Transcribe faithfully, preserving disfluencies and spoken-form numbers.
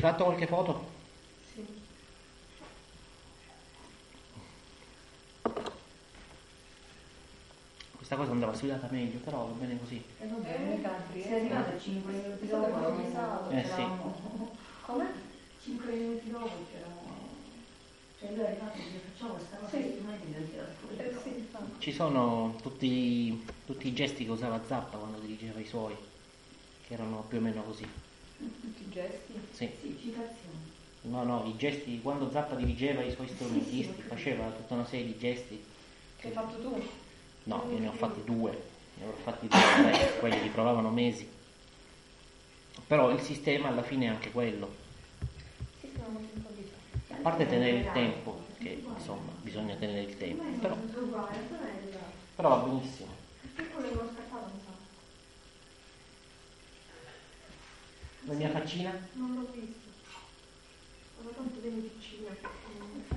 fatto qualche foto? Sì. Questa cosa andava studiata meglio, però va bene così. E va bene, mica Sei arrivato cinque minuti È stato dopo, improvvisato. Eh sì. Come? cinque minuti dopo c'eravamo. Cioè lui è arrivato e dice facciamo questa cosa Sì. settimana e non tirato fuori. Eh sì, infatti. Ci sono tutti, tutti i gesti che usava Zappa quando dirigeva i suoi, che erano più o meno così. Tutti i gesti. Sì. Sì, citazioni. No, no, i gesti, quando Zappa dirigeva i suoi strumentisti, Sì, sì, ho faceva tutta una serie di gesti. Che hai fatto tu? No, io ne ho fatti due, ne avrò fatti due, tre, quelli li provavano mesi. Però il sistema alla fine è anche quello. Sì, sono molto improvvisato. A parte tenere il tempo, che insomma bisogna tenere il tempo, però, però va benissimo. La mia faccina? Non l'ho visto. Ma tanto vieni piccina.